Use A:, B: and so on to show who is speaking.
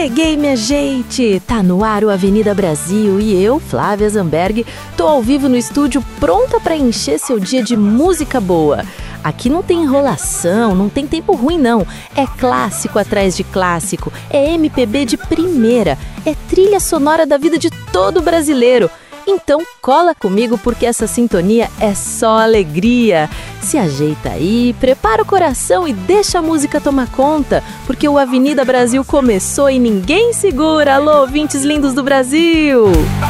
A: Cheguei, minha gente! Tá no ar o Avenida Brasil e eu, Flávia Zamberg, tô ao vivo no estúdio pronta para encher seu dia de música boa. Aqui não tem enrolação, não tem tempo ruim não. É clássico atrás de clássico, é MPB de primeira, é trilha sonora da vida de todo brasileiro. Então cola comigo porque essa sintonia é só alegria. Se ajeita aí, prepara o coração e deixa a música tomar conta, porque o Avenida Brasil começou e ninguém segura. Alô, ouvintes lindos do Brasil!